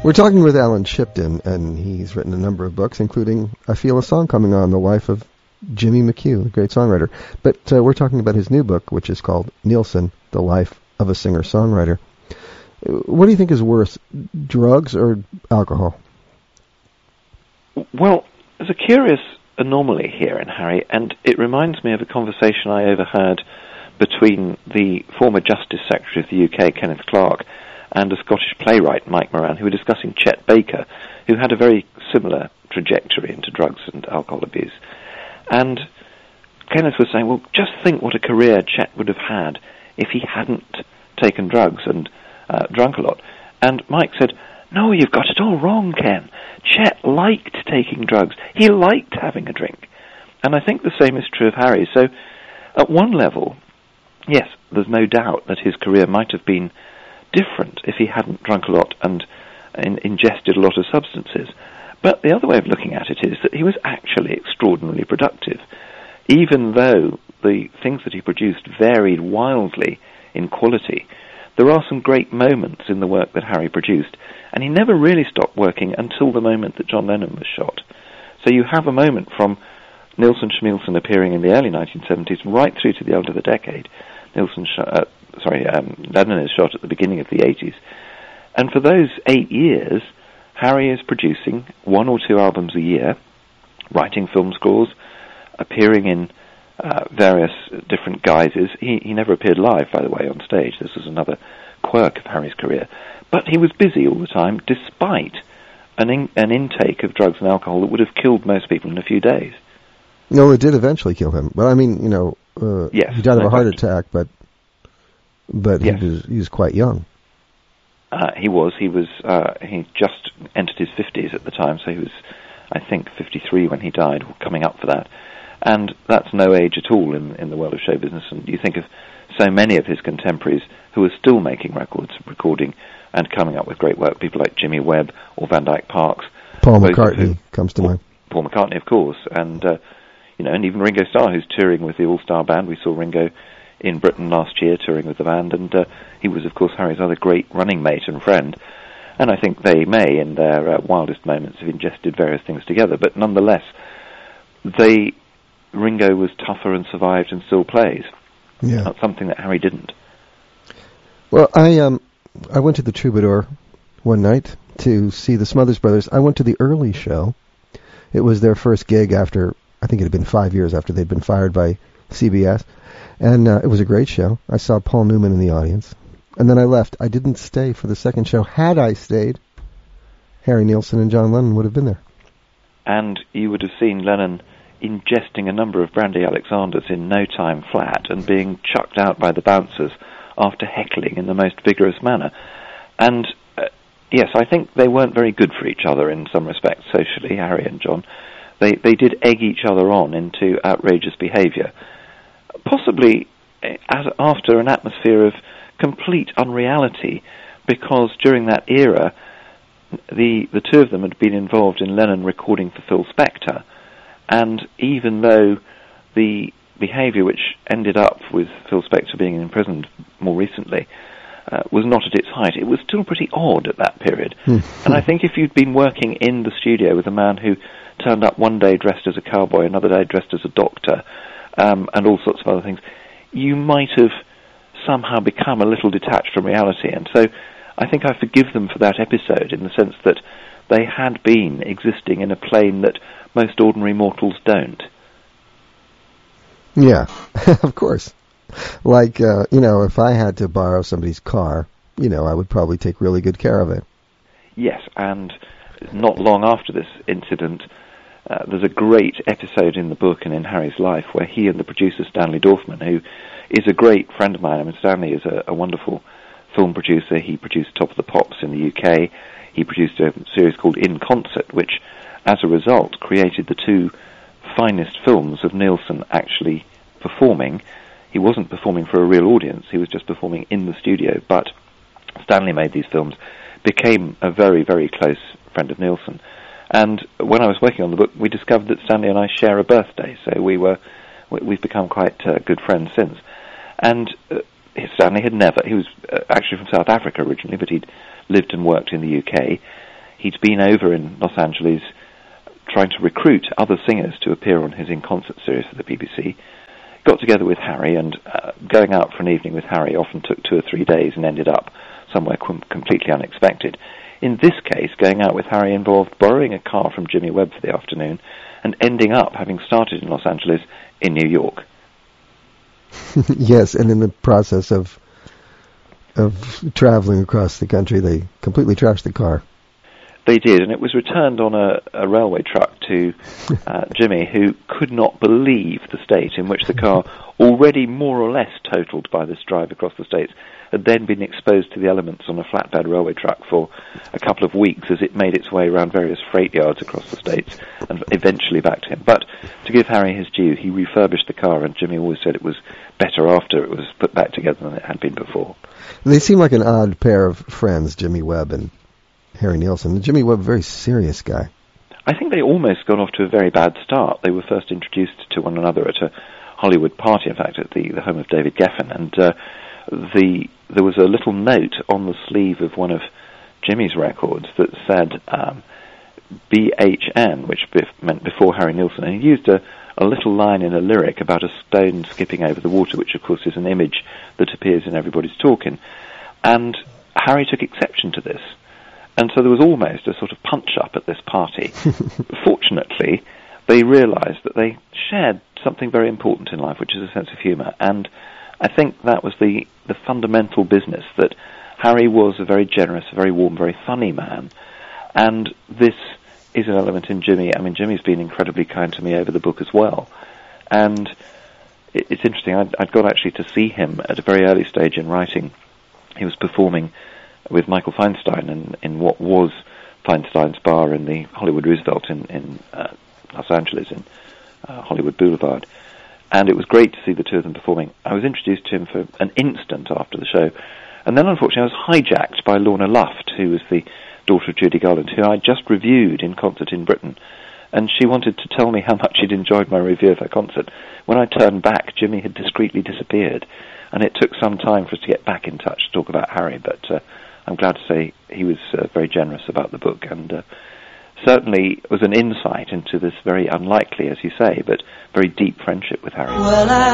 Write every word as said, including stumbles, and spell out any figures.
We're talking with Alan Shipton, and he's written a number of books, including I Feel a Song Coming On, the life of Jimmy McHugh, the great songwriter. But uh, we're talking about his new book, which is called Nilsson, the Life of a Singer-Songwriter. What do you think is worse, drugs or alcohol? Well, there's a curious anomaly here in Harry, and it reminds me of a conversation I overheard between the former Justice Secretary of the U K, Kenneth Clarke, and a Scottish playwright, Mike Moran, who were discussing Chet Baker, who had a very similar trajectory into drugs and alcohol abuse. And Kenneth was saying, well, just think what a career Chet would have had if he hadn't taken drugs and uh, drunk a lot. And Mike said, no, you've got it all wrong, Ken. Chet liked taking drugs. He liked having a drink. And I think the same is true of Harry. So at one level, yes, there's no doubt that his career might have been different if he hadn't drunk a lot and in, ingested a lot of substances. But the other way of looking at it is that he was actually extraordinarily productive. Even though the things that he produced varied wildly in quality, there are some great moments in the work that Harry produced, and he never really stopped working until the moment that John Lennon was shot. So you have a moment from Nilsson Schmilsson appearing in the early nineteen seventies right through to the end of the decade. Nilsson sh- uh, sorry, um, Lennon is shot at the beginning of the eighties. And for those eight years, Harry is producing one or two albums a year, writing film scores, appearing in uh, various different guises. He, he never appeared live, by the way, on stage. This was another quirk of Harry's career. But he was busy all the time, despite an, in, an intake of drugs and alcohol that would have killed most people in a few days. No, it did eventually kill him. Well, I mean, you know, uh, yes, he died of no a heart question. attack, but but yes. he was he was quite young. Uh, he was. He was. Uh, he just entered his fifties at the time, so he was, I think, fifty-three when he died, or coming up for that. And that's no age at all in, in the world of show business. And you think of so many of his contemporaries who are still making records, recording, and coming up with great work. People like Jimmy Webb or Van Dyke Parks. Paul McCartney comes to Paul, mind. Paul McCartney, of course, and uh, you know, and even Ringo Starr, who's touring with the All Star Band. We saw Ringo in Britain last year touring with the band, and uh, he was, of course, Harry's other great running mate and friend. And I think they may, in their uh, wildest moments, have ingested various things together. But nonetheless, they Ringo was tougher and survived and still plays. Yeah. That's something that Harry didn't. Well, I um I went to the Troubadour one night to see the Smothers Brothers. I went to the early show. It was their first gig after, I think it had been five years after they'd been fired by C B S. And uh, it was a great show. I saw Paul Newman in the audience. And then I left. I didn't stay for the second show. Had I stayed, Harry Nilsson and John Lennon would have been there. And you would have seen Lennon ingesting a number of brandy Alexanders in no time flat and being chucked out by the bouncers after heckling in the most vigorous manner. And uh, yes, I think they weren't very good for each other in some respects socially, Harry and John. They they did egg each other on into outrageous behaviour, possibly as, after an atmosphere of complete unreality, because during that era, the the two of them had been involved in Lennon recording for Phil Spector, and even though the behaviour which ended up with Phil Spector being imprisoned more recently uh, was not at its height, it was still pretty odd at that period. And I think if you'd been working in the studio with a man who turned up one day dressed as a cowboy, another day dressed as a doctor, um, and all sorts of other things, you might have somehow become a little detached from reality. And so I think I forgive them for that episode in the sense that they had been existing in a plane that most ordinary mortals don't. Yeah, of course. Like, uh, you know, if I had to borrow somebody's car, you know, I would probably take really good care of it. Yes, and not long after this incident, uh, there's a great episode in the book and in Harry's life where he and the producer Stanley Dorfman, who is a great friend of mine. I mean, Stanley is a, a wonderful film producer. He produced Top of the Pops in the U K. He produced a series called In Concert, which, as a result, created the two finest films of Nilsson actually performing. He wasn't performing for a real audience. He was just performing in the studio. But Stanley made these films, became a very, very close friend of Nilsson. And when I was working on the book, we discovered that Stanley and I share a birthday. So we were, we've become quite uh, good friends since. And uh, Stanley had never, he was uh, actually from South Africa originally, but he'd lived and worked in the U K. he'd been over in Los Angeles trying to recruit other singers to appear on his In Concert series for the B B C. Got together with Harry, and uh, going out for an evening with Harry often took two or three days and ended up somewhere com- completely unexpected. In this case, going out with Harry involved borrowing a car from Jimmy Webb for the afternoon and ending up, having started in Los Angeles, in New York. Yes, and in the process of of traveling across the country, they completely trashed the car. They did, and it was returned on a, a railway truck to uh, Jimmy, who could not believe the state in which the car, already more or less totaled by this drive across the States, had then been exposed to the elements on a flatbed railway truck for a couple of weeks as it made its way around various freight yards across the States and eventually back to him. But to give Harry his due, he refurbished the car, and Jimmy always said it was better after it was put back together than it had been before. They seem like an odd pair of friends, Jimmy Webb and Harry Nilsson. Jimmy Webb, a very serious guy. I think they almost got off to a very bad start. They were first introduced to one another at a Hollywood party, in fact, at the, the home of David Geffen, and uh, the there was a little note on the sleeve of one of Jimmy's records that said um, B H N, which bef- meant before Harry Nilsson, and he used a, a little line in a lyric about a stone skipping over the water, which of course is an image that appears in Everybody's Talking, and Harry took exception to this. And so there was almost a sort of punch-up at this party. Fortunately, they realised that they shared something very important in life, which is a sense of humour. And I think that was the, the fundamental business, that Harry was a very generous, very warm, very funny man. And this is an element in Jimmy. I mean, Jimmy's been incredibly kind to me over the book as well. And it, it's interesting, I'd, I'd got actually to see him at a very early stage in writing. He was performing with Michael Feinstein in, in what was Feinstein's bar in the Hollywood Roosevelt in, in uh, Los Angeles, in uh, Hollywood Boulevard. And it was great to see the two of them performing. I was introduced to him for an instant after the show. And then, unfortunately, I was hijacked by Lorna Luft, who was the daughter of Judy Garland, who I just reviewed in Concert in Britain. And she wanted to tell me how much she'd enjoyed my review of her concert. When I turned back, Jimmy had discreetly disappeared. And it took some time for us to get back in touch to talk about Harry, but Uh, I'm glad to say he was uh, very generous about the book, and uh, certainly was an insight into this very unlikely, as you say, but very deep friendship with Harry. Well, I